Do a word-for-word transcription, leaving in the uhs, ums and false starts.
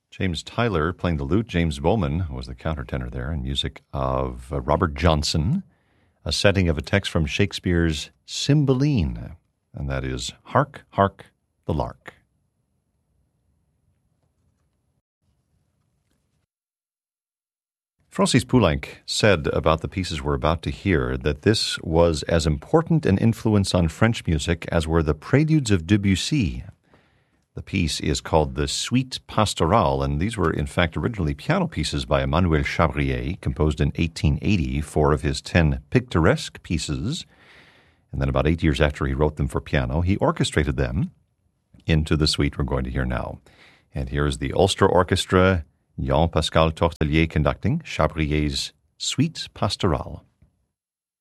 James Tyler playing the lute. James Bowman was the countertenor there, and music of uh, Robert Johnson, a setting of a text from Shakespeare's Cymbeline, and that is Hark, Hark, the Lark. Francis Poulenc said about the pieces we're about to hear that this was as important an influence on French music as were the Preludes of Debussy. The piece is called the Suite Pastorale, and these were in fact originally piano pieces by Emmanuel Chabrier, composed in eighteen eighty, four of his ten picturesque pieces. And then about eight years after he wrote them for piano, he orchestrated them into the suite we're going to hear now. And here's the Ulster Orchestra, Jean-Pascal Tortelier conducting Chabrier's Suite Pastorale.